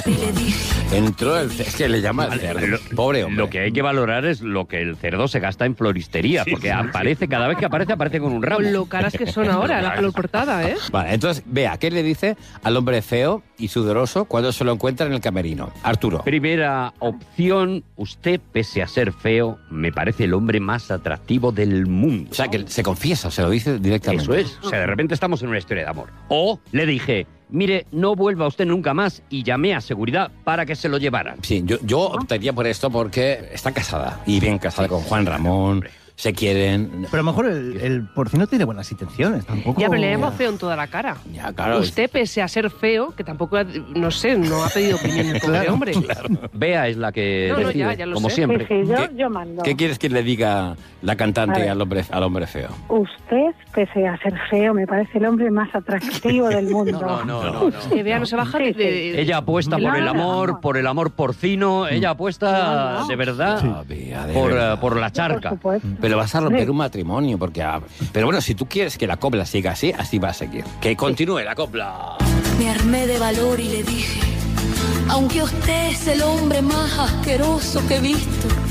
y le dije. Entró es que le llama el cerdo. Pobre hombre. Lo que hay que valorar es lo que el cerdo se gasta en floristería, porque aparece, cada vez que aparece con un ramo. Con lo caras que son ahora, la flor portada, ¿eh? Vale, entonces, vea, ¿qué le dice al hombre feo y sudoroso cuando se lo encuentra en el camerino? Arturo. Primera opción, usted, pese a ser feo, me parece el hombre más atractivo del mundo. O sea, que se confiesa, se lo dice directamente. Eso es. O sea, de repente estamos en una historia de amor. O le dije, mire, no vuelva usted nunca más, y llamé a seguridad para que se lo llevaran. Sí, yo optaría por esto porque está casada, y bien casada con Juan Ramón, se quieren. Pero a lo mejor el porcino tiene buenas intenciones, tampoco. Ya, pero le hemos feo en toda la cara. Ya, claro. Usted, pese a ser feo, que tampoco, no sé, no ha pedido opinión el pobre hombre. Bea es la que No, decide, ya lo como sé. siempre. Sí, yo mando. ¿Qué quieres que le diga la cantante al hombre feo? Usted, pese a ser feo, me parece el hombre más atractivo del mundo. No. Que Bea no se baja de... Ella apuesta por el amor porcino, ella apuesta de verdad Bea, de verdad. por la charca. Por supuesto. Pero vas a romper un matrimonio, porque... Pero bueno, si tú quieres que la copla siga así, así va a seguir. Que continúe la copla. Me armé de valor y le dije, aunque usted es el hombre más asqueroso que he visto,